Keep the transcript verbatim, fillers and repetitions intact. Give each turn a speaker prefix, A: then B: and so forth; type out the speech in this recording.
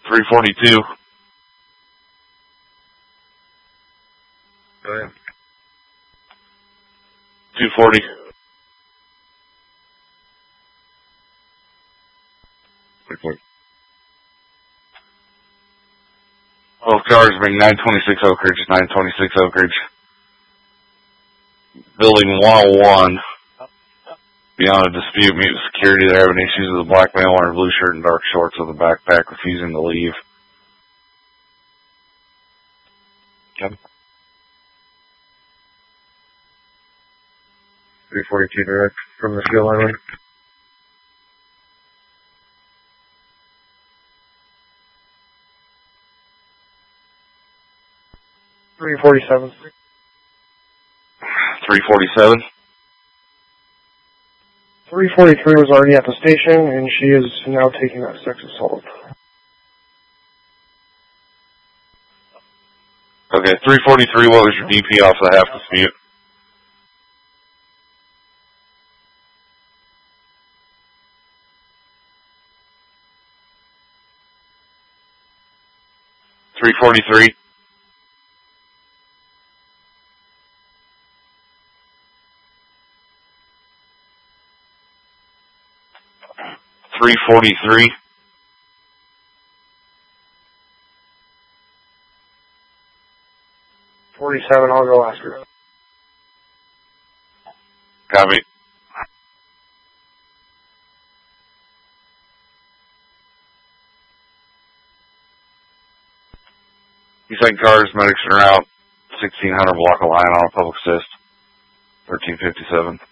A: three forty-two.
B: Go ahead.
A: two forty.
B: Report.
A: Both cars being nine twenty-six Oak Ridge, nine twenty-six Oak Ridge. Building one oh one. Beyond a dispute, meet with security. They're having issues with a black male wearing a blue shirt and dark shorts with a backpack refusing to leave.
B: Okay. three forty-two direct from the field line.
C: three forty-seven.
A: three forty-seven.
C: three forty-three was already at the station, and she is now taking that sex assault.
A: Okay, three forty-three, what was your D P off the half dispute? three forty-three. three forty-three.
C: forty-seven, I'll go ask her.
A: Copy. You think cars, medics are out. sixteen hundred block of line on a public assist. thirteen fifty-seven.